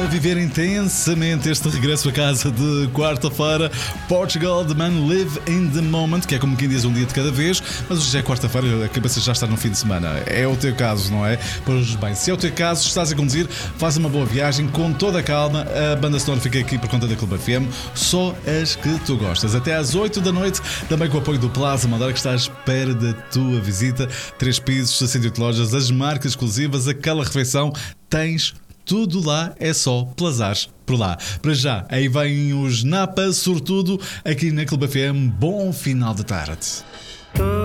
viver intensamente este regresso a casa de quarta-feira. Portugal, The Man Live in the Moment, que é como quem diz um dia de cada vez, mas hoje já é quarta-feira, a cabeça já está no fim de semana. É o teu caso, não é? Pois bem, se é o teu caso, estás a conduzir, faz uma boa viagem com toda a calma. A banda sonora fica aqui por conta da Clube FM, só as que tu gostas. Até às 8 da noite, também com o apoio do Plaza Madeira, que está à espera da tua visita. 3 pisos, 68 lojas, as marcas exclusivas, aquela refeição, tens tudo lá, é só plazares por lá. Para já, aí vem os Napa, sobretudo aqui na Clube FM. Bom final de tarde.